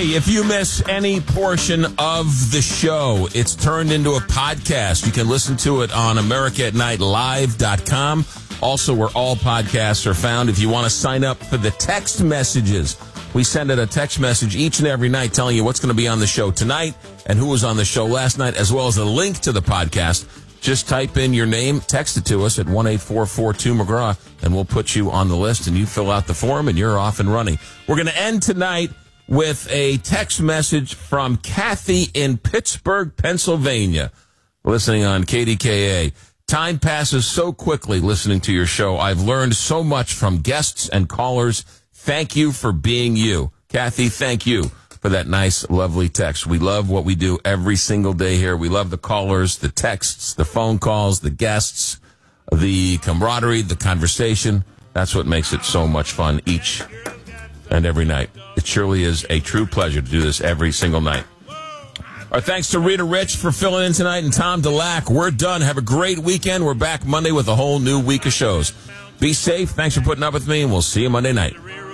Hey, if you miss any portion of the show, it's turned into a podcast. You can listen to it on AmericaAtNightLive.com. Also, where all podcasts are found. If you want to sign up for the text messages, we send out a text message each and every night telling you what's going to be on the show tonight and who was on the show last night, as well as a link to the podcast. Just type in your name, text it to us at 1-844-2-McGraw, and we'll put you on the list, and you fill out the form, and you're off and running. We're going to end tonight with a text message from Kathy in Pittsburgh, Pennsylvania, listening on KDKA. Time passes so quickly listening to your show. I've learned so much from guests and callers. Thank you for being you. Kathy, thank you for that nice, lovely text. We love what we do every single day here. We love the callers, the texts, the phone calls, the guests, the camaraderie, the conversation. That's what makes it so much fun each and every night. It surely is a true pleasure to do this every single night. Our thanks to Rita Rich for filling in tonight and Tom DeLack. We're done. Have a great weekend. We're back Monday with a whole new week of shows. Be safe. Thanks for putting up with me, and we'll see you Monday night.